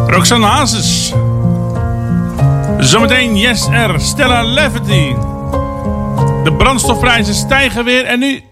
Roxanne Hazes. Zometeen Yes R, Stella Lafferty. De brandstofprijzen stijgen weer en nu